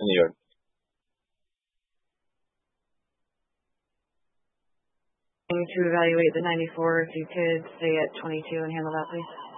in New York. To evaluate the 94, if you could stay at 22 and handle that, please.